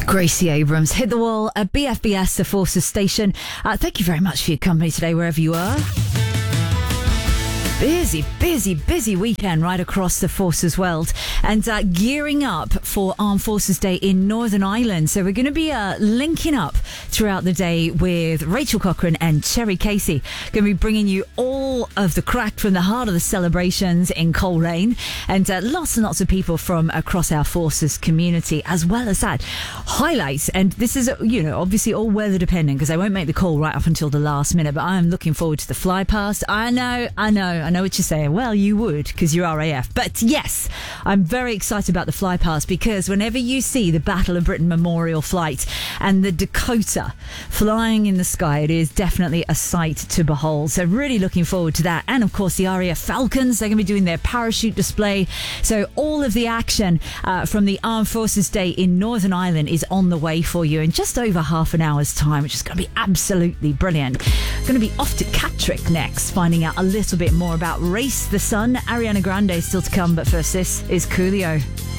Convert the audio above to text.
Gracie Abrams hit the wall at BFBS, the Forces Station. Thank you very much for your company today, wherever you are. Busy weekend right across the Forces world, and gearing up for Armed Forces Day in Northern Ireland. So we're going to be linking up throughout the day with Rachel Cochrane and Cherry Casey. Going to be bringing you all of the crack from the heart of the celebrations in Coleraine, and lots and lots of people from across our Forces community, as well as that highlights. And this is, obviously all weather dependent, because I won't make the call right up until the last minute, but I am looking forward to the fly past. I know what you're saying. Well, you would, because you're RAF. But yes, I'm very excited about the fly past, because whenever you see the Battle of Britain Memorial flight and the Dakota flying in the sky, it is definitely a sight to behold. So really looking forward to that. And of course, the RAF Falcons, they're going to be doing their parachute display. So all of the action from the Armed Forces Day in Northern Ireland is on the way for you in just over half an hour's time, which is going to be absolutely brilliant. Going to be off to Catterick next, finding out a little bit more about Race the Sun. Ariana Grande is still to come, but first, this is Coolio.